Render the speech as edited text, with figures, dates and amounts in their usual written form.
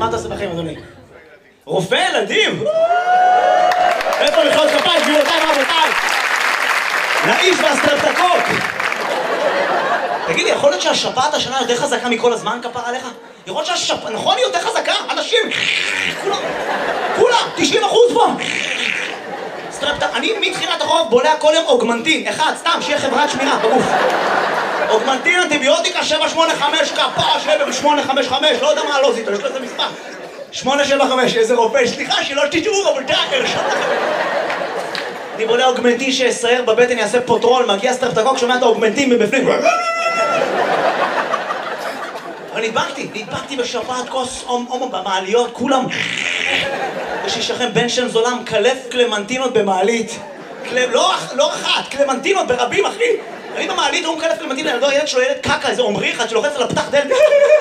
מה אתה עושה בחיים, אדוני? רופא ילדים? איפה מחיאות כפיים, גבירותיי ורבותיי? לאיש והסטרפטוקוק! תגיד לי, יכול להיות שהשפעת השנה יותר חזקה מכל הזמן, כפרה עליך? יכול להיות שהשפעת, נכון, היא יותר חזקה? אנשים, כולם, 90% פה! אני מתחילת החורף בולע כל יום אוגמנטין, אחד, סתם, שיהיה חברת שמירה בגוף. אוגמנטין, אנטיביוטיקה, 785, כפרה, 785, לא יודע מה הלא זיתו, יש לו איזה מספר. 875, איזה רופא, סליחה, שלא תטעו, רבותיי, הרשם לכם. אני בולע אוגמנטין שיסייר בבטן, יעשה פוטרול, מגיע סטרפטוקוק, שומע את האוגמנטין מבפנים. אבל נדבקתי בשפעת כוס הומו במעליות, כולם. יש לי שכם בן שם זולם, קלף קלמנטינות במעלית. לא אחת, קלמנטינות ברבים, אחי. אני במעלית, הוא מקלף קלמנטינות, ילד שלו ילד קקה, איזה עומרי אחד שלוחץ על הפתח דלת.